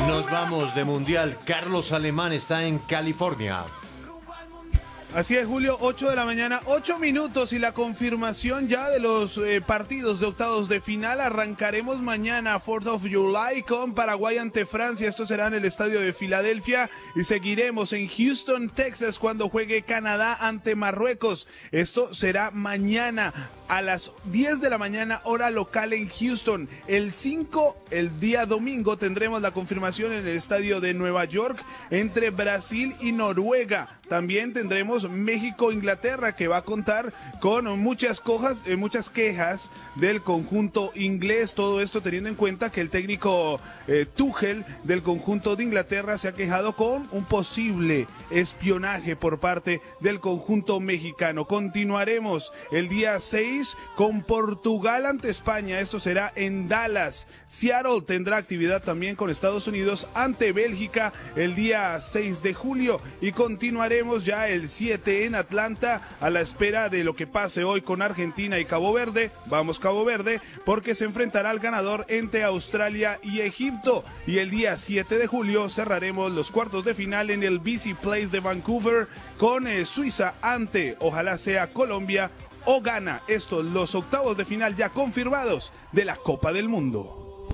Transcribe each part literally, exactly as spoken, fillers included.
Nos vamos de Mundial. Carlos Alemán está en California. Así es, Julio, ocho de la mañana, ocho minutos y la confirmación ya de los eh, partidos de octavos de final. Arrancaremos mañana, cuatro of July, con Paraguay ante Francia. Esto será en el estadio de Filadelfia y seguiremos en Houston, Texas, cuando juegue Canadá ante Marruecos. Esto será mañana a las diez de la mañana, hora local en Houston. El cinco, el día domingo, tendremos la confirmación en el estadio de Nueva York entre Brasil y Noruega. También tendremos México-Inglaterra, que va a contar con muchas, cojas, eh, muchas quejas del conjunto inglés. Todo esto teniendo en cuenta que el técnico eh, Tuchel del conjunto de Inglaterra se ha quejado con un posible espionaje por parte del conjunto mexicano. Continuaremos el día seis con Portugal ante España. Esto será en Dallas. Seattle tendrá actividad también con Estados Unidos ante Bélgica el día seis de julio y continuaremos ya el siete en Atlanta a la espera de lo que pase hoy con Argentina y Cabo Verde. Vamos Cabo Verde, porque se enfrentará al ganador entre Australia y Egipto. Y el día siete de julio cerraremos los cuartos de final en el B C Place de Vancouver con eh, Suiza ante, ojalá sea Colombia o Ghana. Estos los octavos de final ya confirmados de la Copa del Mundo.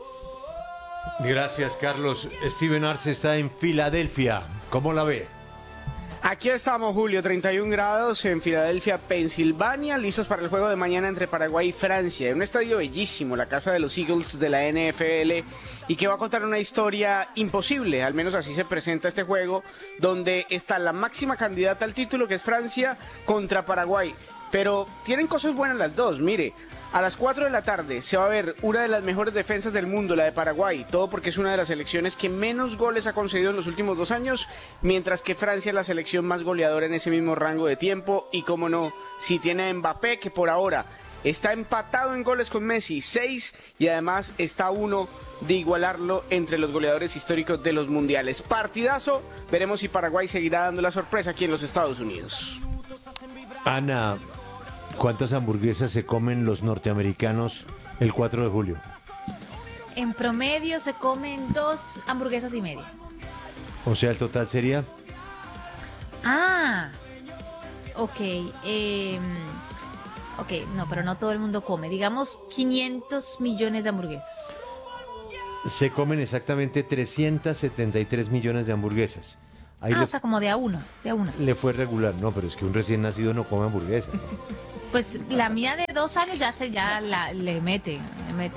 Gracias, Carlos. Steven Arce está en Filadelfia. ¿Cómo la ve? Aquí estamos, Julio, treinta y un grados en Filadelfia, Pensilvania, listos para el juego de mañana entre Paraguay y Francia. Un estadio bellísimo, la casa de los Eagles de la N F L, y que va a contar una historia imposible, al menos así se presenta este juego, donde está la máxima candidata al título, que es Francia, contra Paraguay. Pero tienen cosas buenas las dos, mire. A las cuatro de la tarde se va a ver una de las mejores defensas del mundo, la de Paraguay, todo porque es una de las selecciones que menos goles ha concedido en los últimos dos años, mientras que Francia es la selección más goleadora en ese mismo rango de tiempo, y como no, si tiene a Mbappé, que por ahora está empatado en goles con Messi, seis, y además está a uno de igualarlo entre los goleadores históricos de los mundiales. Partidazo, veremos si Paraguay seguirá dando la sorpresa aquí en los Estados Unidos. Ana, ¿cuántas hamburguesas se comen los norteamericanos el cuatro de julio? En promedio se comen dos hamburguesas y media. O sea, el total sería... Ah, ok. Eh, ok, no, pero no todo el mundo come. Digamos quinientos millones de hamburguesas. Se comen exactamente trescientos setenta y tres millones de hamburguesas. Ahí ah, le, o sea, como de a uno, de a una. le fue regular. No, pero es que un recién nacido no come hamburguesas, ¿no? Pues la mía de dos años ya se ya la, le mete, le mete.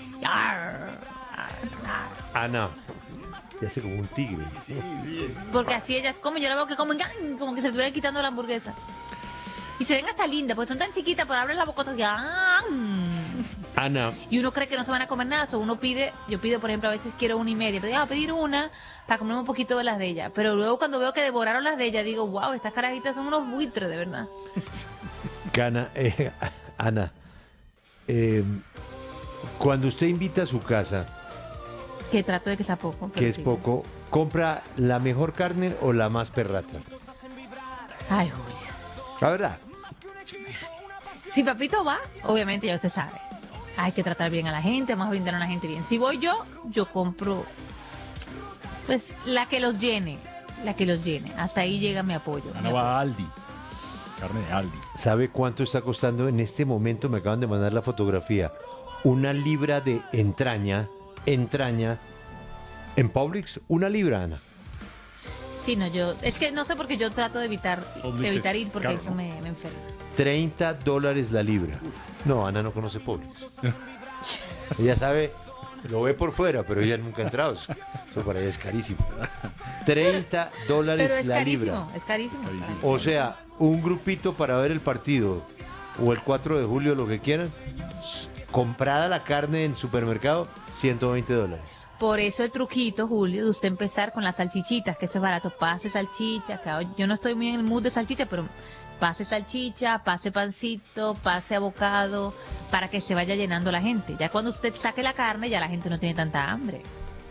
Ana, ya hace como un tigre. Sí, sí, es... Porque así ellas comen, yo la veo que comen como que se estuvieran quitando la hamburguesa. Y se ven hasta lindas, porque son tan chiquitas, pero abren la bocota así. Ana. Y uno cree que no se van a comer nada, o uno pide, yo pido, por ejemplo, a veces quiero una y media, pero voy a pedir una para comer un poquito de las de ella. Pero luego cuando veo que devoraron las de ella, digo, wow, estas carajitas son unos buitres, de verdad. Ana, eh, Ana, eh, cuando usted invita a su casa, que trato de que sea poco. que es sí. poco, ¿compra la mejor carne o la más perrata? Ay, Julia. La verdad. Si papito va, obviamente ya usted sabe. Hay que tratar bien a la gente, vamos a brindar a la gente bien. Si voy yo, yo compro, pues, la que los llene, la que los llene. Hasta ahí llega mi apoyo. Ya mi no va apoyo. a Aldi. Carne de Aldi. ¿Sabe cuánto está costando en este momento? Me acaban de mandar la fotografía. Una libra de entraña, entraña, en Publix, una libra, Ana. Sí, no, yo, es que no sé por qué yo trato de evitar, Publix de evitar es ir porque caro, eso ¿no? me, me enferma. treinta dólares la libra. No, Ana no conoce Publix. Ella sabe, lo ve por fuera, pero ella nunca ha entrado. Eso para ella es carísimo. treinta dólares Pero es la carísimo, libra. es carísimo. carísimo. O sea, un grupito para ver el partido o el cuatro de julio, lo que quieran, comprada la carne en supermercado, ciento veinte dólares. Por eso el truquito, Julio, de usted empezar con las salchichitas, que eso es barato. Pase salchicha, claro, yo no estoy muy en el mood de salchicha, pero pase salchicha, pase pancito, pase abocado, para que se vaya llenando la gente. Ya cuando usted saque la carne, ya la gente no tiene tanta hambre.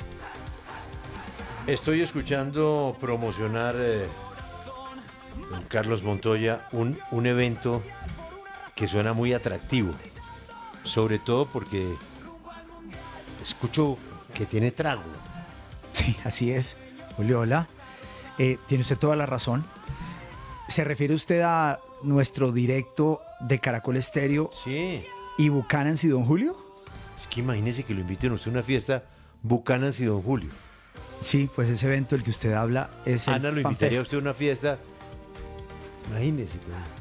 Estoy escuchando promocionar, eh, don Carlos Montoya, un, un evento que suena muy atractivo, sobre todo porque escucho que tiene trago. Sí, Sí, así es. Julio, hola. Eh, tiene usted toda la razón. ¿Se refiere usted a nuestro directo de Caracol Estéreo Sí. y Buchanan's y Don Julio? Es que imagínese que lo inviten a usted a una fiesta Buchanan's y Don Julio. Sí, pues ese evento del que usted habla es el Ana lo Fan invitaría a Fest. usted a una fiesta. Imagínese.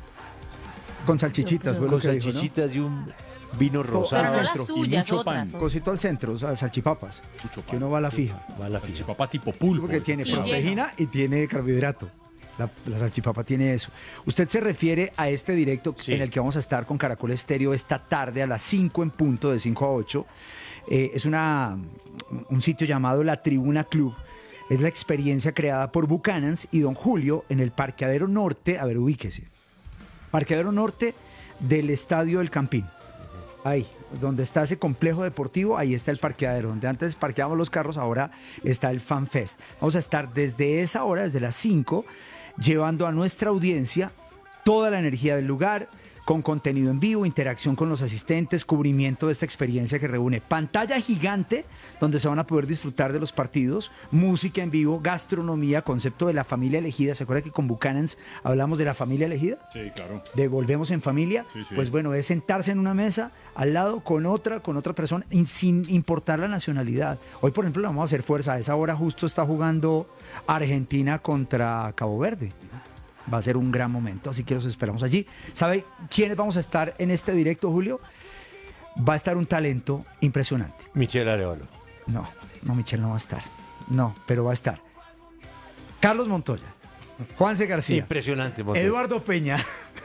Con salchichitas, fue lo Con que dijo, ¿no? salchichitas y un vino Pero rosado. no centro. las Y suyas, mucho otras. pan. Cosito al centro, o sea, salchipapas. Mucho Que uno va a la fija. Va a la fija. Salchipapa tipo pulpo. Porque tiene Y proteína y tiene carbohidrato. La, la salchipapa tiene eso. Usted se refiere a este directo Sí. en el que vamos a estar con Caracol Estéreo esta tarde a las cinco en punto, de cinco a ocho. Eh, es una, un sitio llamado La Tribuna Club. Es la experiencia creada por Buchanan's y Don Julio en el Parqueadero Norte. A ver, ubíquese. Parqueadero Norte del Estadio del Campín. Ahí, donde está ese complejo deportivo, ahí está el parqueadero. Donde antes parqueábamos los carros, ahora está el Fan Fest. Vamos a estar desde esa hora, desde las cinco, llevando a nuestra audiencia toda la energía del lugar, con contenido en vivo, interacción con los asistentes, cubrimiento de esta experiencia que reúne pantalla gigante, donde se van a poder disfrutar de los partidos, música en vivo, gastronomía, concepto de la familia elegida. ¿Se acuerda que con Buchanan's hablamos de la familia elegida? Sí, claro. De volvemos en familia, Sí, sí. pues bueno, es sentarse en una mesa al lado con otra, con otra persona, in- sin importar la nacionalidad. Hoy, por ejemplo, le vamos a hacer fuerza. A esa hora justo está jugando Argentina contra Cabo Verde. Va a ser un gran momento, así que los esperamos allí. ¿Sabe quiénes vamos a estar en este directo, Julio? Va a estar un talento impresionante. Michelle Arevalo. No, no, Michelle no va a estar. No, pero va a estar Carlos Montoya, Juanse García, Impresionante, Montero. Eduardo Peña,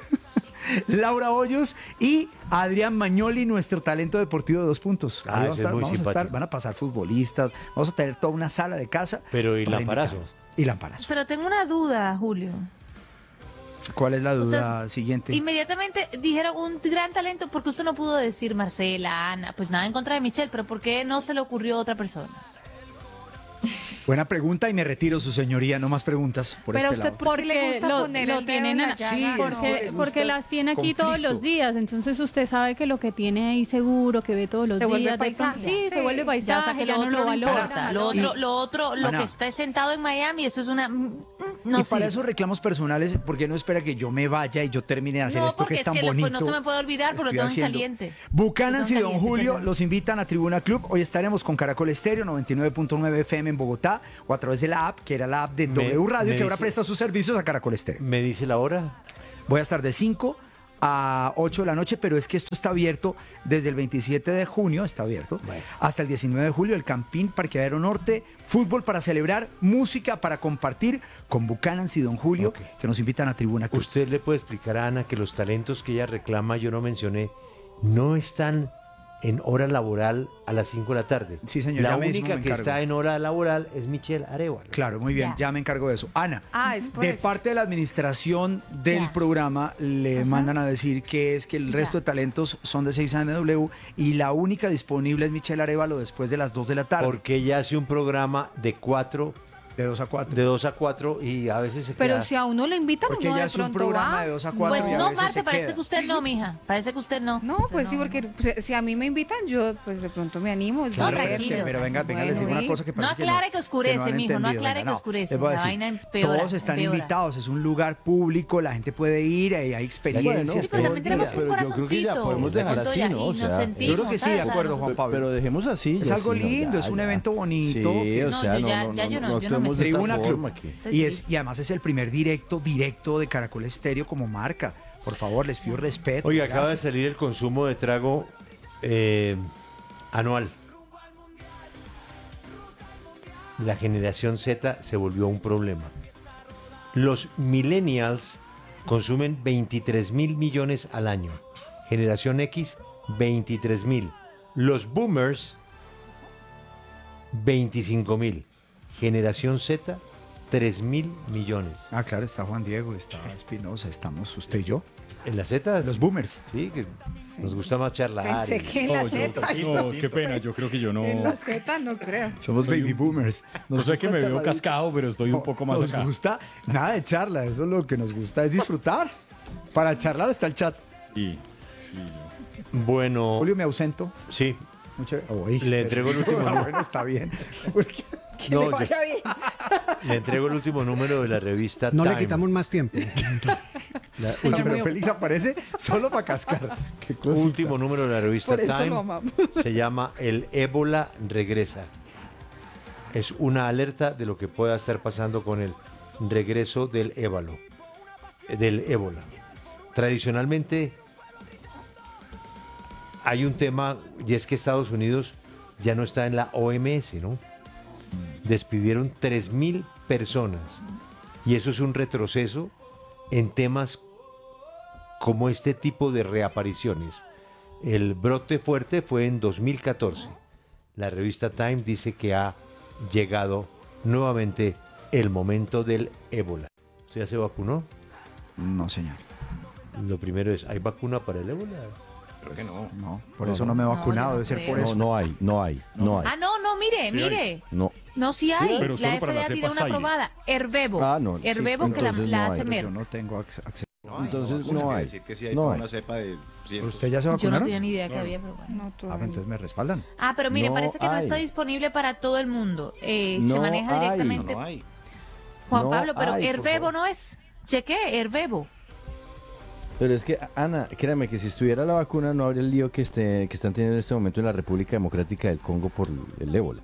Laura Hoyos y Adrián Magnoli, nuestro talento deportivo de dos puntos. Ah, Ahí ese vamos a es estar, muy vamos a estar- simpático. van a pasar futbolistas, vamos a tener toda una sala de casa. Pero, ¿y para Lamparazo? invitarlos. Y Lamparazo. Pero tengo una duda, Julio. ¿Cuál es la O sea, duda siguiente? Inmediatamente dijeron un gran talento porque usted no pudo decir Marcela, Ana, pues nada en contra de Michelle, pero ¿por qué no se le ocurrió a otra persona? Buena pregunta y me retiro, su señoría. No más preguntas por Pero este usted, lado. ¿por qué le Porque gusta lo, poner lo el dedo en tienen la a- llaga? Sí, es porque, que le porque gusta las tiene aquí todos los conflicto. días, entonces usted sabe que lo que tiene ahí seguro, que ve todos los Se vuelve días, de pronto, paisaje. sí, se Sí. vuelve Ya, o paisaje, sea, que ya lo no otro lo no valora. importa. Lo otro, lo otro, lo Ana. que está sentado en Miami, eso es una... mm, No y para sirve. esos reclamos personales, ¿por qué no espera que yo me vaya y yo termine de hacer No, esto porque que es es tan que lo- bonito? pues, no se me puede olvidar porque lo estoy tengo en haciendo? caliente. Buchanan's Lo y tengo Don en caliente, Julio perdón. los invitan a Tribuna Club. Hoy estaremos con Caracol Estéreo noventa y nueve punto nueve F M en Bogotá o a través de la app, que era la app de Me- W Radio, me que ahora dice- presta sus servicios a Caracol Estéreo. ¿Me dice la hora? Voy a estar de cinco a ocho de la noche, pero es que esto está abierto desde el veintisiete de junio, está abierto, Bueno. hasta el diecinueve de julio, el Campín, Parqueadero Norte, fútbol para celebrar, música para compartir con Buchanan's y Don Julio, Ok. que nos invitan a Tribuna Club. ¿Usted le puede explicar a Ana que los talentos que ella reclama, yo no mencioné, no están en hora laboral a las cinco de la tarde? Sí, señor, La ya mismo única me que encargo. está en hora laboral es Michelle Arevalo. Claro, muy bien, Ya. ya me encargo de eso. Ana, Ah, es por de eso. parte de la administración del Ya. programa le mandan a decir que es que el resto Ya. de talentos son de seis a M W y la única disponible es Michelle Arevalo después de las dos de la tarde, Porque ella hace un programa de cuatro, de dos a cuatro. de dos a cuatro y a veces se Pero queda... si a uno lo invitan, Porque uno ella de hace un pronto programa va. de dos a cuatro. Pues y a no, veces Marce, se parece queda. que usted no, mija. Parece que usted no. No, Usted pues sí, no. porque pues, si a mí me invitan, yo pues de pronto me animo. No, Claro, voy a pero es que, tranquilo. pero venga, venga, les digo Bueno, una y- cosa que No parece que aclare que oscurece, que han mijo, no entendido. aclare Venga, que oscurece, les voy a la decir, vaina empeora, todos están empeora. invitados, es un lugar público, la gente puede ir, hay hay experiencias. Sí, pero todo también el tenemos día. un Pero yo creo que ya corazoncito. podemos dejar así, Montoya, ¿no? O y sea, nos yo sentimos, creo que sí, ¿sabes? de O sea, acuerdo, Juan Pero, Pablo. pero dejemos así. Es ya algo sí, no, lindo, ya, es un ya. evento bonito. Sí, o No, sea, yo no, ya- no, ya no, yo no- no yo no me actuemos de esta Tribuna Club. forma aquí. Estoy Y, es, feliz. y además es el primer directo, directo de Caracol Estéreo como marca. Por favor, les pido respeto. Oiga, acaba de gracias. salir el consumo de trago eh, anual. La generación Z se volvió un problema. Los millennials consumen veintitrés mil millones al año. Generación X, veintitrés mil. Los boomers, veinticinco mil. Generación Z, tres mil millones. Ah, claro, está Juan Diego, está Espinosa, estamos usted y yo. ¿En la Z? Los boomers. Sí, que nos gusta más charlar. Pensé y- que en la No, yo- Z. no, qué pena, yo creo que yo no. En la Z no creo. Somos Soy baby un- boomers. No sé que me veo cascado, pero estoy un poco más nos acá. gusta nada de charla, eso es lo que nos gusta, es disfrutar. Para charlar está el chat. Sí, sí. Bueno, Julio, me ausento. sí, Muchas- Uy, Le entrego el último Ah, número. Bueno, está bien. Porque- Que No, le yo- vaya bien. Le entrego el último número de la revista No Time. le quitamos más tiempo. La- Oiga, último, pero Félix aparece solo para cascar. Qué cosita. último número de la revista Por eso lo Time amamos. se llama El ébola regresa. Es una alerta de lo que pueda estar pasando con el regreso del ébola. Del ébola. Tradicionalmente hay un tema y es que Estados Unidos ya no está en la O M S, ¿no? Despidieron tres mil personas y eso es un retroceso en temas como este tipo de reapariciones. El brote fuerte fue en dos mil catorce. La revista Time dice que ha llegado nuevamente el momento del ébola. ¿Usted ya se vacunó? No, señor. Lo primero es, ¿hay vacuna para el ébola? Creo que no. No, por eso no me he No, vacunado, yo no debe ser por creo. eso. No, no hay, no hay, no hay. Ah, no, no, mire, Sí mire. No. No, sí hay. pero la solo para F D A la tiene cepa una Zaire. aprobada. Herbebo. Ah, no, sí, Herbebo que la, entonces la no hace hay. Mer. Yo no tengo ac- acceso. Entonces no hay. No hay. ¿Pero usted ya se Yo no vacunaron? tenía ni idea que había, pero bueno. No, Ah, todavía pues entonces me respaldan. Ah, pero mire, No parece que no está hay. disponible para todo el mundo. Eh, se No maneja hay. directamente. No hay. Juan No Pablo, pero hay, por Herbebo favor. no es. Cheque, Herbebo. Pero es que, Ana, créame que si estuviera la vacuna no habría el lío que, esté, que están teniendo en este momento en la República Democrática del Congo por el ébola.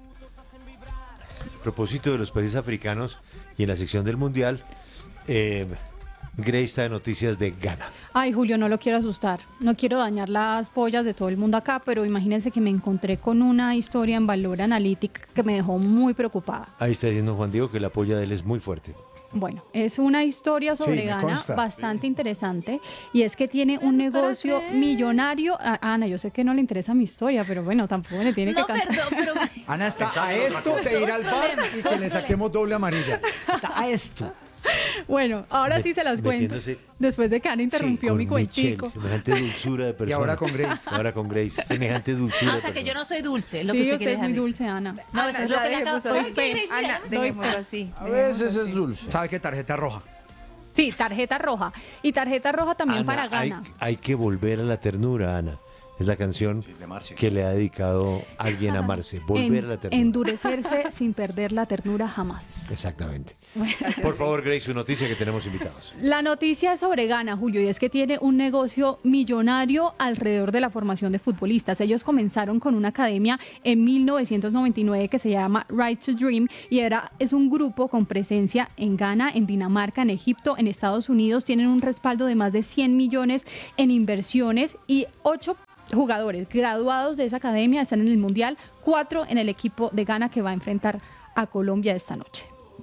A propósito de los países africanos y en la sección del Mundial, eh, Grace está de noticias de Ghana. Ay, Julio, no lo quiero asustar. No quiero dañar las pollas de todo el mundo acá, pero imagínense que me encontré con una historia en Valor Analytic que me dejó muy preocupada. Ahí está diciendo Juan Diego que la polla de él es muy fuerte. Bueno, es una historia Sí, sobre me Ghana consta. bastante interesante y es que tiene un negocio millonario. A- Ana, yo sé que no le interesa mi historia, pero bueno, tampoco le tiene que No, cantar. perdón, pero Ana está a esto de ir al bar y que le saquemos doble amarilla. Está a esto. Bueno, ahora sí se las cuento. Metiéndose Después de que Ana interrumpió con mi Michelle, cuentico. semejante dulzura de persona. ahora con Grace. Ahora con Grace, semejante dulzura Ah, de o sea que yo persona. no soy dulce, es lo Sí, que usted usted quiere es muy dejar dulce, Ana. dicho. No, Ana, eso es lo ya que le acabo dejemos de así. decir. Ana, Soy dejemos fe. así. A dejemos veces es así. dulce. ¿Sabe qué tarjeta roja? Sí, tarjeta roja. Y tarjeta roja también Ana, para hay, Ghana. hay que volver a la ternura, Ana. Es la canción que le ha dedicado alguien a Marce. Volver En- a la ternura. endurecerse sin perder la ternura jamás. Exactamente. Por favor, Grace, su noticia que tenemos invitados. La noticia es sobre Ghana, Julio, y es que tiene un negocio millonario alrededor de la formación de futbolistas. Ellos comenzaron con una academia en mil novecientos noventa y nueve que se llama Right to Dream y era, es un grupo con presencia en Ghana, en Dinamarca, en Egipto, en Estados Unidos. Tienen un respaldo de más de cien millones en inversiones y ocho jugadores graduados de esa academia están en el Mundial, cuatro en el equipo de Ghana que va a enfrentar a Colombia esta noche.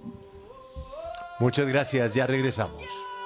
Muchas gracias, ya regresamos.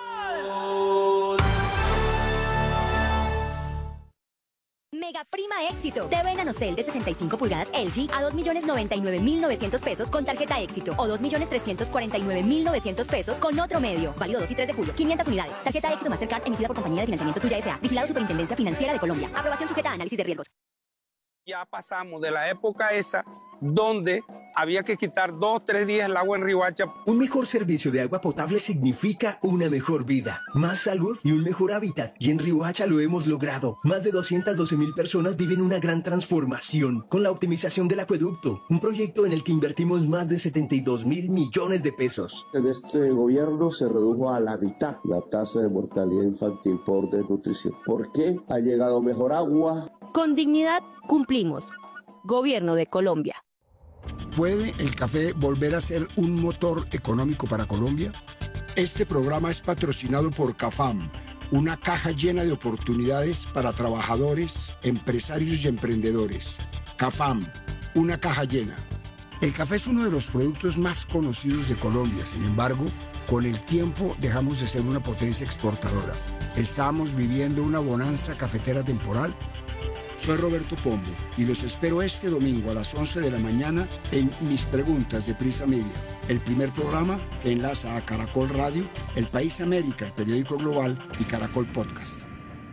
Mega Prima Éxito. T V NanoCell de sesenta y cinco pulgadas L G a dos millones noventa y nueve mil novecientos pesos con tarjeta Éxito o dos millones trescientos cuarenta y nueve mil novecientos pesos con otro medio. Válido dos y tres de julio. quinientas unidades. Tarjeta Éxito Mastercard emitida por Compañía de Financiamiento Tuya S A. Vigilado Superintendencia Financiera de Colombia. Aprobación sujeta a análisis de riesgos. Ya pasamos de la época esa donde había que quitar dos o tres días el agua en Riohacha. Un mejor servicio de agua potable significa una mejor vida, más salud y un mejor hábitat. Y en Riohacha lo hemos logrado. Más de doscientas doce mil personas viven una gran transformación con la optimización del acueducto, un proyecto en el que invertimos más de setenta y dos mil millones de pesos. En este gobierno se redujo a la mitad la tasa de mortalidad infantil por desnutrición. ¿Por qué? Ha llegado mejor agua. Con dignidad cumplimos. Gobierno de Colombia. ¿Puede el café volver a ser un motor económico para Colombia? Este programa es patrocinado por CAFAM, una caja llena de oportunidades para trabajadores, empresarios y emprendedores. CAFAM, una caja llena. El café es uno de los productos más conocidos de Colombia, sin embargo, con el tiempo dejamos de ser una potencia exportadora. Estamos viviendo una bonanza cafetera temporal. Soy Roberto Pombo y los espero este domingo a las once de la mañana en Mis Preguntas de Prisa Media, el primer programa que enlaza a Caracol Radio, El País América, el periódico global y Caracol Podcast.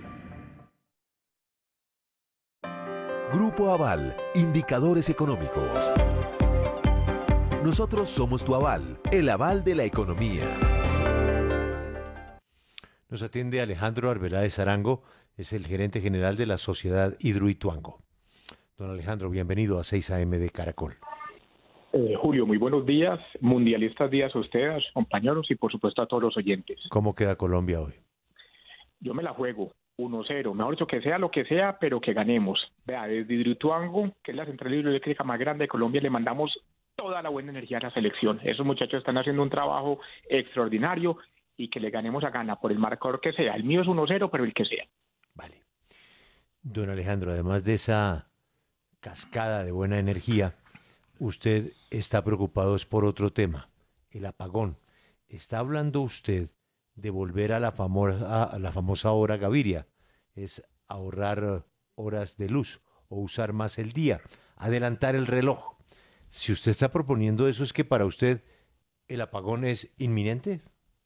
Grupo Aval, indicadores económicos. Nosotros somos tu aval, el aval de la economía. Nos atiende Alejandro Arbeláez Arango, es el gerente general de la Sociedad Hidroituango. Don Alejandro, bienvenido a seis A M de Caracol. Eh, Julio, muy buenos días, mundialistas días a ustedes, a sus compañeros y por supuesto a todos los oyentes. ¿Cómo queda Colombia hoy? Yo me la juego uno cero, mejor dicho, que sea lo que sea, pero que ganemos. Vea, desde Hidroituango, que es la central hidroeléctrica más grande de Colombia, le mandamos toda la buena energía a la selección. Esos muchachos están haciendo un trabajo extraordinario y que le ganemos a Ghana por el marcador que sea. El mío es uno cero, pero el que sea. Don Alejandro, además de esa cascada de buena energía, usted está preocupado es por otro tema, el apagón. ¿Está hablando usted de volver a la famosa, a la famosa hora Gaviria? Es ahorrar horas de luz o usar más el día, adelantar el reloj. Si usted está proponiendo eso, ¿es que para usted el apagón es inminente?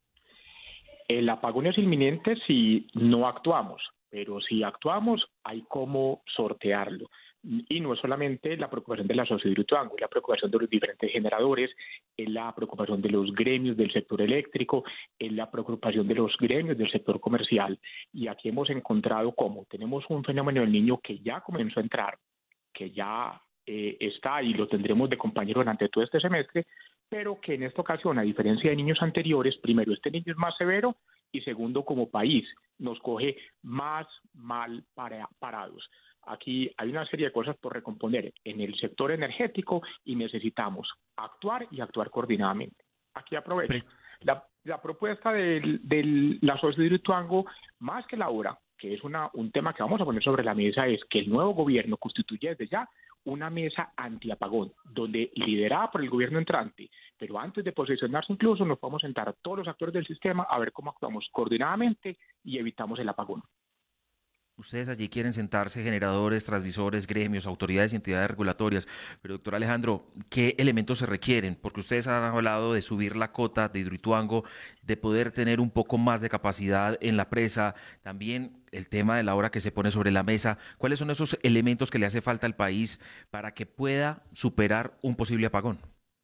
El apagón es inminente si no actuamos, pero si actuamos hay cómo sortearlo. Y no es solamente la preocupación de la sociedad de Hidroituango, es la preocupación de los diferentes generadores, es la preocupación de los gremios del sector eléctrico, es la preocupación de los gremios del sector comercial. Y aquí hemos encontrado cómo tenemos un fenómeno del niño que ya comenzó a entrar, que ya eh, está y lo tendremos de compañero durante todo este semestre, pero que en esta ocasión, a diferencia de niños anteriores, primero, este niño es más severo y segundo, como país, nos coge más mal para, parados. Aquí hay una serie de cosas por recomponer en el sector energético y necesitamos actuar y actuar coordinadamente. Aquí aprovecho. La, la propuesta de, de la sociedad de Hidroituango, más que la hora, que es una, un tema que vamos a poner sobre la mesa, es que el nuevo gobierno constituya desde ya una mesa antiapagón, donde liderada por el gobierno entrante, pero antes de posicionarse incluso nos podemos sentar a todos los actores del sistema a ver cómo actuamos coordinadamente y evitamos el apagón. Ustedes allí quieren sentarse generadores, transmisores, gremios, autoridades y entidades regulatorias. Pero, doctor Alejandro, ¿qué elementos se requieren? Porque ustedes han hablado de subir la cota de Hidroituango, de poder tener un poco más de capacidad en la presa, también el tema de la hora que se pone sobre la mesa. ¿Cuáles son esos elementos que le hace falta al país para que pueda superar un posible apagón?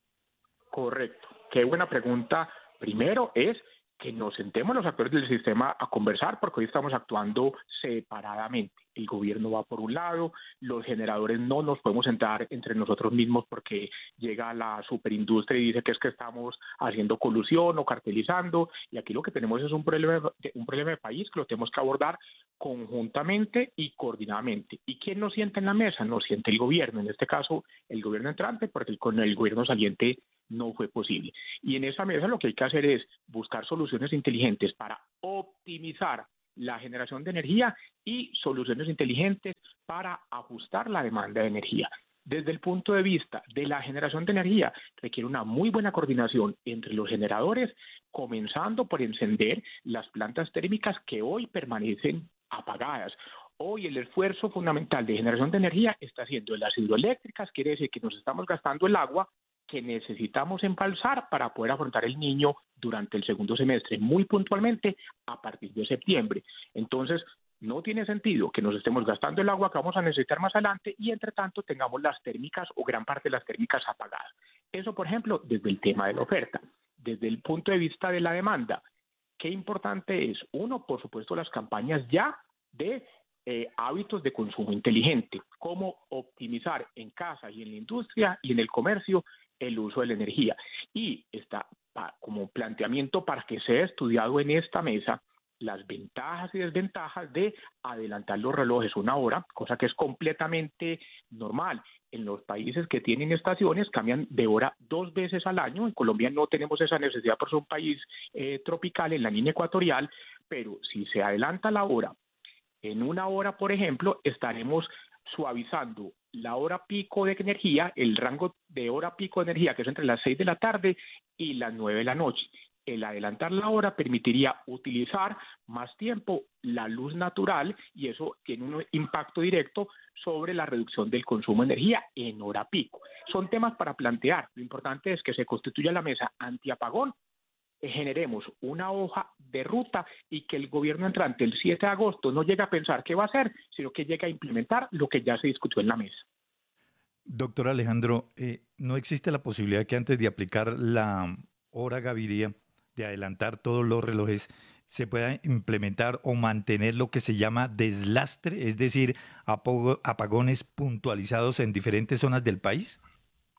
Correcto. Qué buena pregunta. Primero es que nos sentemos los actores del sistema a conversar, porque hoy estamos actuando separadamente. El gobierno va por un lado, los generadores no nos podemos sentar entre nosotros mismos porque llega la superindustria y dice que es que estamos haciendo colusión o cartelizando, y aquí lo que tenemos es un problema, un problema de país que lo tenemos que abordar conjuntamente y coordinadamente. ¿Y quién nos sienta en la mesa? Nos siente el gobierno, en este caso el gobierno entrante, porque con el gobierno saliente no fue posible. Y en esa mesa lo que hay que hacer es buscar soluciones inteligentes para optimizar la generación de energía y soluciones inteligentes para ajustar la demanda de energía. Desde el punto de vista de la generación de energía, requiere una muy buena coordinación entre los generadores, comenzando por encender las plantas térmicas que hoy permanecen apagadas. Hoy el esfuerzo fundamental de generación de energía está siendo en las hidroeléctricas, quiere decir que nos estamos gastando el agua que necesitamos embalsar para poder afrontar el Niño durante el segundo semestre, muy puntualmente a partir de septiembre. Entonces, no tiene sentido que nos estemos gastando el agua que vamos a necesitar más adelante y, entre tanto, tengamos las térmicas o gran parte de las térmicas apagadas. Eso, por ejemplo, desde el tema de la oferta. Desde el punto de vista de la demanda, qué importante es, uno, por supuesto, las campañas ya de eh, hábitos de consumo inteligente, cómo optimizar en casa y en la industria y en el comercio el uso de la energía. Y está pa, como planteamiento para que sea estudiado en esta mesa las ventajas y desventajas de adelantar los relojes una hora, cosa que es completamente normal. En los países que tienen estaciones cambian de hora dos veces al año. En Colombia no tenemos esa necesidad por ser un país eh, tropical en la línea ecuatorial, pero si se adelanta la hora en una hora, por ejemplo, estaremos suavizando la hora pico de energía, el rango de hora pico de energía que es entre las seis de la tarde y las nueve de la noche. El adelantar la hora permitiría utilizar más tiempo la luz natural y eso tiene un impacto directo sobre la reducción del consumo de energía en hora pico. Son temas para plantear. Lo importante es que se constituya la mesa antiapagón, generemos una hoja de ruta y que el gobierno entrante el siete de agosto no llegue a pensar qué va a hacer, sino que llegue a implementar lo que ya se discutió en la mesa. Doctor Alejandro, eh, ¿no existe la posibilidad que antes de aplicar la hora Gaviria, de adelantar todos los relojes, se pueda implementar o mantener lo que se llama deslastre, es decir, apagones puntualizados en diferentes zonas del país?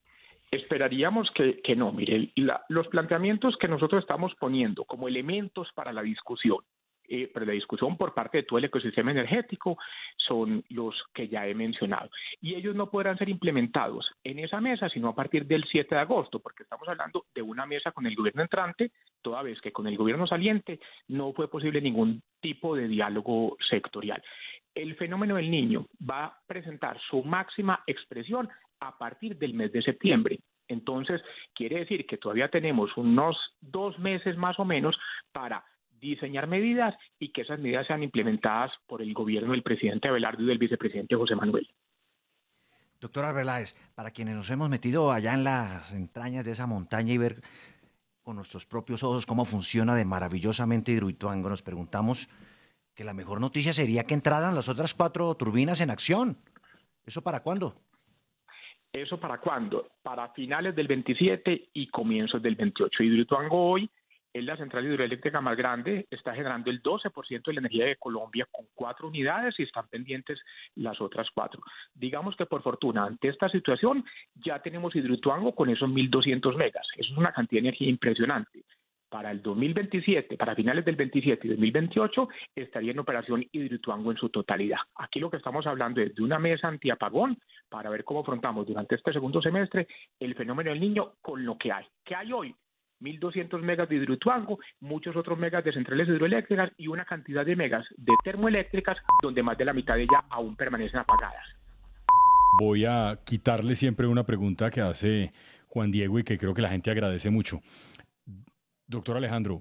Esperaríamos que, que no. Mire, la, los planteamientos que nosotros estamos poniendo como elementos para la discusión, eh, para la discusión por parte de todo el ecosistema energético, son los que ya he mencionado. Y ellos no podrán ser implementados en esa mesa, sino a partir del siete de agosto, porque estamos hablando de una mesa con el gobierno entrante, toda vez que con el gobierno saliente no fue posible ningún tipo de diálogo sectorial. El fenómeno del Niño va a presentar su máxima expresión a partir del mes de septiembre. Entonces, quiere decir que todavía tenemos unos dos meses más o menos para diseñar medidas y que esas medidas sean implementadas por el gobierno del presidente Abelardo y del vicepresidente José Manuel. Doctor Arbeláez, para quienes nos hemos metido allá en las entrañas de esa montaña y ver con nuestros propios ojos cómo funciona de maravillosamente Hidroituango, nos preguntamos que la mejor noticia sería que entraran las otras cuatro turbinas en acción. ¿Eso para cuándo? ¿Eso para cuándo? Para finales del veintisiete y comienzos del veintiocho. Hidroituango hoy es la central hidroeléctrica más grande, está generando el doce por ciento de la energía de Colombia con cuatro unidades y están pendientes las otras cuatro. Digamos que por fortuna, ante esta situación, ya tenemos Hidroituango con esos mil doscientos megas. Eso es una cantidad de energía impresionante. Para el dos mil veintisiete, para finales del veintisiete y dos mil veintiocho, estaría en operación Hidroituango en su totalidad. Aquí lo que estamos hablando es de una mesa antiapagón para ver cómo afrontamos durante este segundo semestre el fenómeno del Niño con lo que hay. ¿Qué hay hoy? mil doscientos megas de Hidroituango, muchos otros megas de centrales hidroeléctricas y una cantidad de megas de termoeléctricas donde más de la mitad de ellas aún permanecen apagadas. Voy a quitarle siempre una pregunta que hace Juan Diego y que creo que la gente agradece mucho. Doctor Alejandro,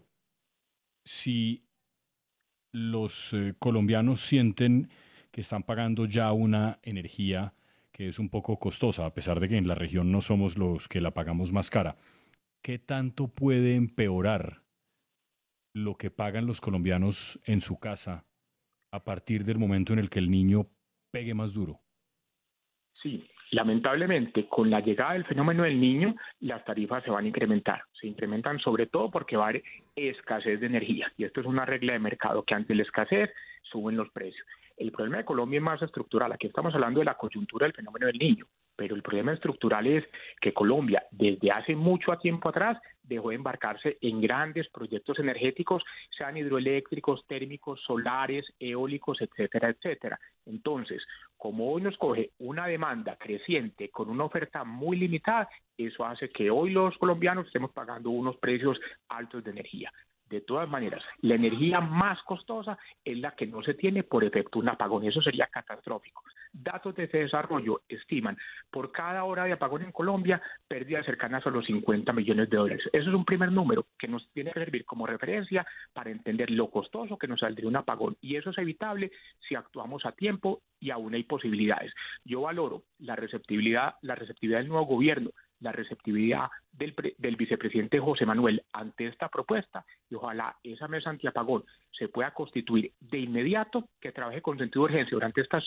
si los eh, colombianos sienten que están pagando ya una energía que es un poco costosa, a pesar de que en la región no somos los que la pagamos más cara, ¿qué tanto puede empeorar lo que pagan los colombianos en su casa a partir del momento en el que el niño pegue más duro? Sí, lamentablemente, con la llegada del fenómeno del Niño, las tarifas se van a incrementar. Se incrementan sobre todo porque va a haber escasez de energía. Y esto es una regla de mercado, que ante la escasez suben los precios. El problema de Colombia es más estructural. Aquí estamos hablando de la coyuntura del fenómeno del Niño. Pero el problema estructural es que Colombia, desde hace mucho tiempo atrás, dejó de embarcarse en grandes proyectos energéticos, sean hidroeléctricos, térmicos, solares, eólicos, etcétera, etcétera. Entonces, como hoy nos coge una demanda creciente con una oferta muy limitada, eso hace que hoy los colombianos estemos pagando unos precios altos de energía. De todas maneras, la energía más costosa es la que no se tiene por efecto de un apagón. Eso sería catastrófico. Datos de ese desarrollo estiman por cada hora de apagón en Colombia pérdidas cercanas a los cincuenta millones de dólares. Eso es un primer número que nos tiene que servir como referencia para entender lo costoso que nos saldría un apagón. Y eso es evitable si actuamos a tiempo y aún hay posibilidades. Yo valoro la receptibilidad, la receptividad del nuevo gobierno, la receptividad del, pre, del vicepresidente José Manuel ante esta propuesta y ojalá esa mesa antiapagón se pueda constituir de inmediato, que trabaje con sentido de urgencia durante estas